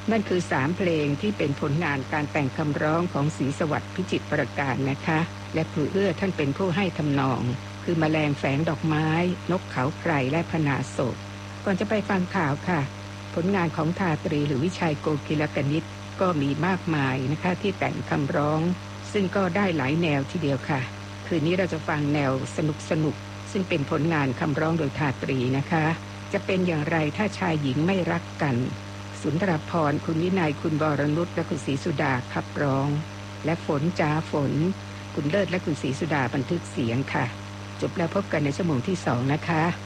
นั่นคือ3เพลงที่เป็นผลงานการแต่งคำร้องของศรีสวัสดิ์พิจิตรประการนะคะและครูเอื้อท่านเป็นผู้ให้ทำนองคือแมลงแฝงดอกไม้นกเขาไกรและพนาโศกก่อนจะไปฟังข่าวค่ะผลงานของทาตรีหรือวิชัยโกกีลกนิษฐ์ก็มีมากมายนะคะที่แต่งคำร้องซึ่งก็ได้หลายแนวทีเดียวค่ะคืนนี้เราจะฟังแนวสนุกซึ่งเป็นผลงานคำร้องโดยทาตรีนะคะจะเป็นอย่างไรถ้าชายหญิงไม่รักกันสุนทรภรณ์คุณวินัยคุณวรนุชและคุณศรีสุดาขับร้องและฝนจ้าฝนคุณเลิศและคุณศรีสุดาบันทึกเสียงค่ะจบแล้วพบกันในชั่วโมงที่2นะคะ